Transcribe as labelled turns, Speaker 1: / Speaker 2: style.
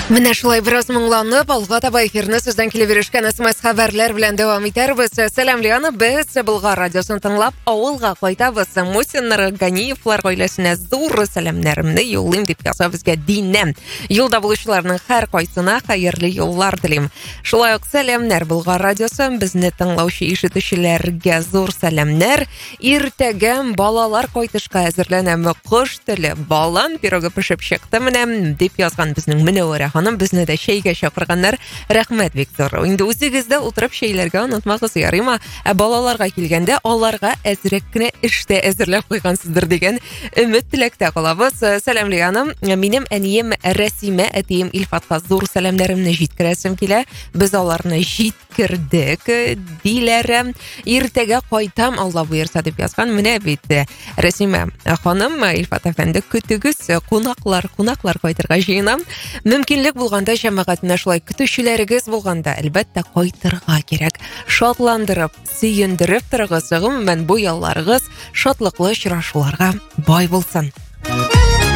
Speaker 1: Менә шулай бераз моңланып, алга таба эфирне сездән килеп ирешкән SMS хәбәрләр белән дәвам итәрбез. Сәламле без Болгар радиосын тыңлап, авылга кайтабыз. Мусиннар Ганиевлар гаиләсенә зур сәламнәремне юллыйм дип яза безгә Динә. Юлда булучыларның һәр кайсына хәерле юллар телим. Шулай ук сәламнәр Болгар радиосы безне тыңлаучы ишетүчеләргә зур сәламнәр. Иртәгә балалар кайтышка әзерләнәм. Кош теле балан пирогы пешеп чыкты менә дип язган безнең Менәүәрә ханым безне дә чәйгә чакырганнар. Рәхмәт, Виктор. Инде үзегездә утырып чәйләргә онытмагыз, ярыймы? Балаларга килгәндә аларга әзрәк кенә эштә әзерләп куйгансыздыр дигән өмет теләктә калабыз. Сәламле ханым, минем әнием Рәсимә, әтием Илфатка зур сәламнәремне җиткерәсем килә. Без аларны җиткердек диләр. Иртәгә кайтам, Алла буерса дип язган. Менә бит Рәсимә ханым, Илфат әфәнде көтүгез, кунаклар кайтырга җыенам. Мөмкинлек булганда, җәмәгатенә шулай көтүчеләрегез булганда, әлбәттә кайтырга кирәк. Шатландырып, сөендереп торыгыз. Гомумән бу ялларыгыз шатлыклы очрашуларга бай булсын.